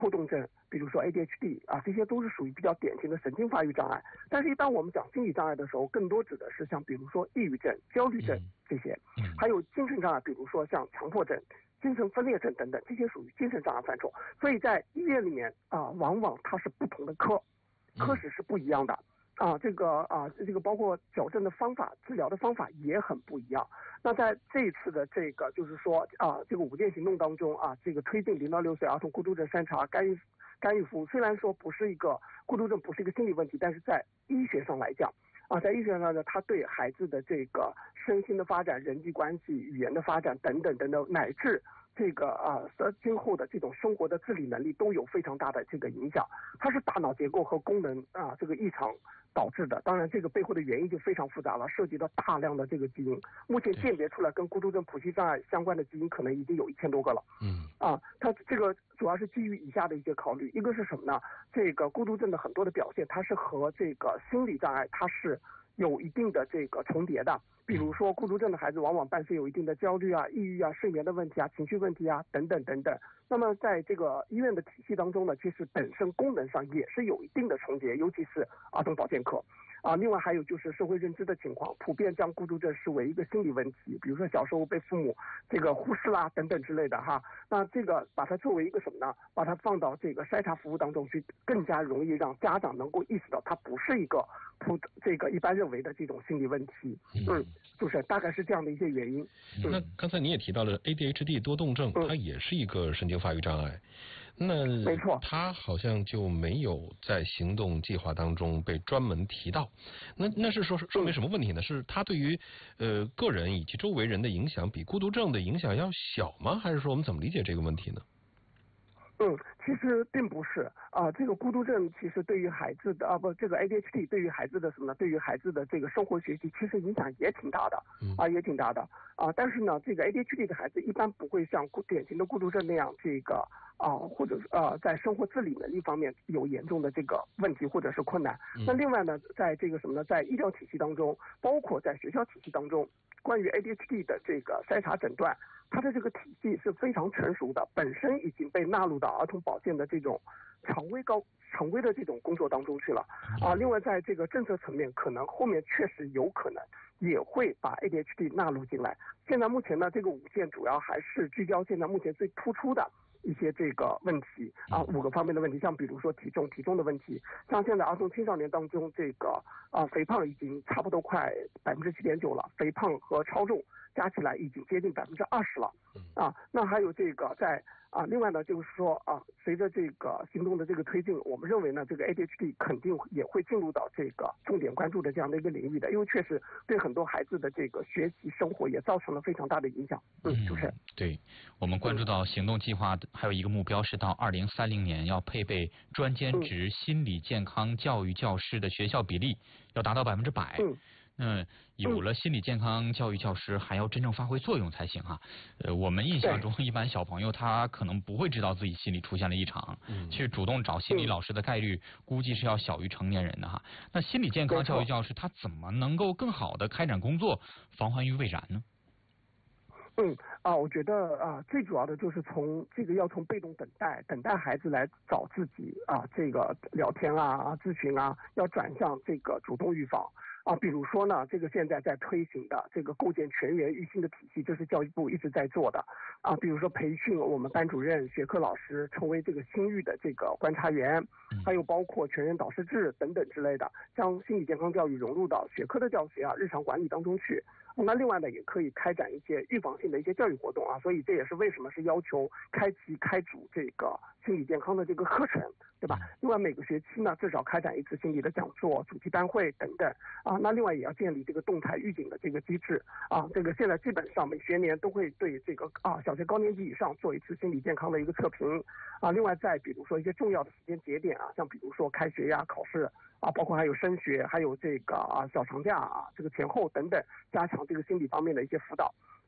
过动症，比如说 ADHD 啊，这些都是属于比较典型的神经发育障碍。但是，一般我们讲心理障碍的时候，更多指的是像比如说抑郁症、焦虑症这些，还有精神障碍，比如说像强迫症、精神分裂症等等，这些属于精神障碍范畴。所以在医院里面往往它是不同的科室是不一样的。这个包括矫正的方法、治疗的方法也很不一样。那在这一次的这个就是说这个5件行动当中这个推进0到6岁儿童孤独症筛查干预服务，虽然说不是一个孤独症，不是一个心理问题，但是在医学上来讲在医学上呢，它对孩子的这个身心的发展、人际关系、语言的发展等等等等，乃至这个今后的这种生活的自理能力都有非常大的这个影响。它是大脑结构和功能这个异常导致的。当然这个背后的原因就非常复杂了，涉及到大量的这个基因。目前鉴别出来跟孤独症谱系障碍相关的基因可能已经有1000多个了。它这个主要是基于以下的一些考虑。一个是什么呢？这个孤独症的很多的表现，它是和这个心理障碍它是有一定的这个重叠的。比如说孤独症的孩子往往伴随有一定的焦虑抑郁睡眠的问题情绪问题等等等等。那么在这个医院的体系当中呢，其实本身功能上也是有一定的重叠，尤其是儿童保健科另外还有就是社会认知的情况，普遍将孤独症视为一个心理问题，比如说小时候被父母这个忽视啦等等之类的那这个把它作为一个什么呢？把它放到这个筛查服务当中去，更加容易让家长能够意识到它不是一个这个一般认为的这种心理问题。就是大概是这样的一些原因。 那刚才你也提到了 ADHD 多动症，它也是一个神经发育障碍。那没错， 它好像就没有在行动计划当中被专门提到。那是说明什么问题呢？是它对于个人以及周围人的影响比孤独症的影响要小吗？还是说我们怎么理解这个问题呢？ 其实并不是这个孤独症其实对于孩子的这个 ADHD 对于孩子的什么呢？对于孩子的这个生活学习其实影响也挺大的也挺大的但是呢，这个 ADHD 的孩子一般不会像典型的孤独症那样这个或者在生活自理能力方面有严重的这个问题或者是困难。那另外呢，在这个什么呢？在医疗体系当中，包括在学校体系当中，关于 ADHD 的这个筛查诊断，它的这个体系是非常成熟的，本身已经被纳入到儿童保健的这种常规的这种工作当中去了另外在这个政策层面，可能后面确实有可能也会把 ADHD 纳入进来。现在目前呢，这个5件主要还是聚焦现在目前最突出的一些这个问题5个方面的问题，像比如说体重的问题，像现在儿童青少年当中这个肥胖已经差不多快7.9%了，肥胖和超重加起来已经接近20%了那还有这个在另外呢，就是说随着这个行动的这个推进，我们认为呢，这个 ADHD 肯定也会进入到这个重点关注的这样的一个领域的，因为确实对很多孩子的这个学习生活也造成了非常大的影响。主持人， 对，我们关注到行动计划还有一个目标是到2030年要配备专兼职心理健康教育教师的学校比例要达到100%。有了心理健康教育教师，还要真正发挥作用才行我们印象中，一般小朋友他可能不会知道自己心理出现了异常，去主动找心理老师的概率估计是要小于成年人的那心理健康教育教师他怎么能够更好的开展工作，防患于未然呢？ 我觉得最主要的就是要从被动等待孩子来找自己这个聊天咨询要转向这个主动预防。比如说呢，这个现在在推行的这个构建全员育心的体系，这是教育部一直在做的比如说培训我们班主任、学科老师成为这个心育的这个观察员，还有包括全员导师制等等之类的，将心理健康教育融入到学科的教学日常管理当中去。那另外呢，也可以开展一些预防性的一些教育活动所以这也是为什么是要求开组这个心理健康的这个课程，对吧？另外每个学期呢，至少开展一次心理的讲座、主题班会等等那另外也要建立这个动态预警的这个机制这个现在基本上每学年都会对这个小学高年级以上做一次心理健康的一个测评另外再比如说一些重要的时间节点像比如说开学考试包括还有升学，还有这个小长假这个前后等等，加强这个心理方面的一些辅导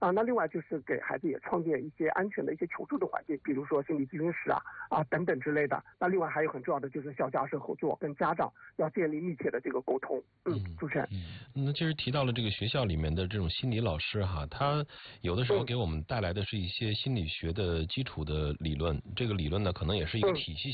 那另外就是给孩子也创建一些安全的一些求助的环境，比如说心理咨询室等等之类的。那另外还有很重要的就是校家社合作，跟家长要建立密切的这个沟通。主持人。 那其实提到了这个学校里面的这种心理老师他有的时候给我们带来的是一些心理学的基础的理论，这个理论呢可能也是一个体系